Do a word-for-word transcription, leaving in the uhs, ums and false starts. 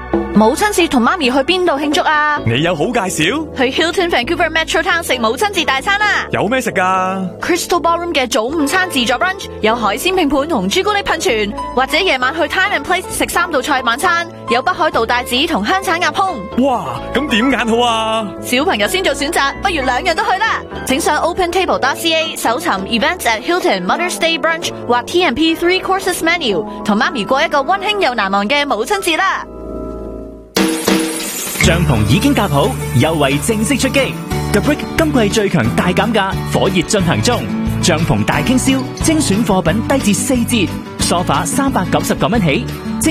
母親節同媽咪去邊度慶祝啊？ 你有好介紹？ 去 Hilton Vancouver Metro Town 食母親節大餐啊！ 有咩食㗎？ Crystal Ballroom 嘅早午餐自助 brunch， 有海鮮拼盤同朱古力噴泉，或者夜晚去 Time and Place 食三道菜晚餐，有北海道帶子同香橙鴨胸。 哇，咁點揀好啊？ 小朋友先做選擇，不如兩樣都去啦！請上 OpenTable dot C A 搜尋 Events at Hilton Mother's Day Brunch 或 T and P Three Courses Menu， 同媽咪過一個溫馨又難忘嘅母親節啦！ 帳篷已經搭好，優惠正式出擊。The Brick 今季最強大減價，火熱進行中。帳篷大傾銷，精選貨品低至四折，梳化三百九十九蚊起，